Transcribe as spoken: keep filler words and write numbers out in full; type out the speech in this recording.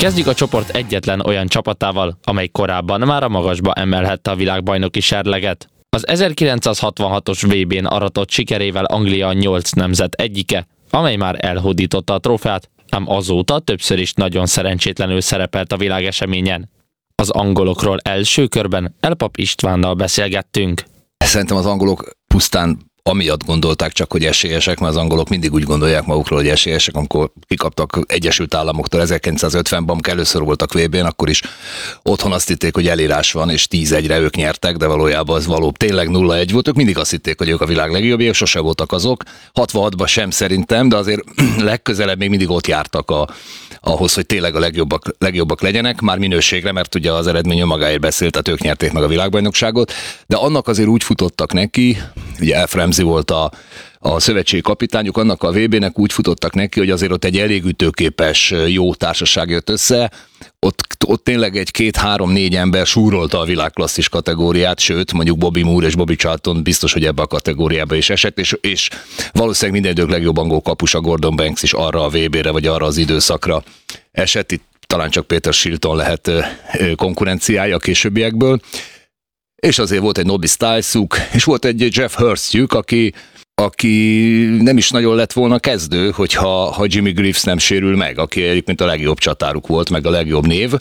Kezdjük a csoport egyetlen olyan csapatával, amely korábban már a magasba emelhette a világbajnoki serleget. Az ezerkilencszázhatvanhatos vé bén aratott sikerével Anglia a nyolc nemzet egyike, amely már elhódította a trófeát, ám azóta többször is nagyon szerencsétlenül szerepelt a világeseményen. Az angolokról első körben Elpap Istvánnal beszélgettünk. Szerintem az angolok pusztán amiatt gondolták csak, hogy esélyesek, mert az angolok mindig úgy gondolják magukról, hogy esélyesek, amikor kikaptak Egyesült Államoktól ezerkilencszázötvenben, amikor először voltak vé bén, akkor is otthon azt hitték, hogy elírás van, és tíz egyre ők nyertek, de valójában az való tényleg nulla egy volt, ők mindig azt hitték, hogy ők a világ legjobbjai, sose voltak azok, hatvanhatban sem szerintem, de azért legközelebb még mindig ott jártak a, ahhoz, hogy tényleg a legjobbak, legjobbak legyenek, már minőségre, mert ugye az eredmény önmagáért beszélt, tehát ők nyerték meg a világbajnokságot, de annak azért úgy futottak neki, ugye Alf Ramsey volt a, a szövetségi kapitányuk, annak a vé bének úgy futottak neki, hogy azért ott egy elég ütőképes jó társaság jött össze, ott, ott tényleg egy két-három-négy ember súrolta a világklasszis kategóriát, sőt, mondjuk Bobby Moore és Bobby Charlton biztos, hogy ebbe a kategóriába is esett, és, és valószínűleg minden idők legjobb angol kapusa Gordon Banks is arra a vé bére, vagy arra az időszakra esett, itt talán csak Peter Shilton lehet konkurenciája a későbbiekből. És azért volt egy Nobby Stylesuk, és volt egy Jeff Hurstjük, aki, aki nem is nagyon lett volna kezdő, hogyha ha Jimmy Greaves nem sérül meg, aki egyébként a legjobb csatáruk volt, meg a legjobb név.